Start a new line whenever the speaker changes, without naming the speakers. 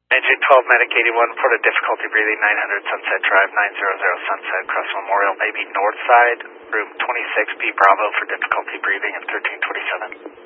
Engine 12, Medic 81, report of difficulty breathing, 900 Sunset Drive, 900 Sunset, Cross Memorial, maybe north side, room 26, B Bravo for difficulty breathing, and 1327.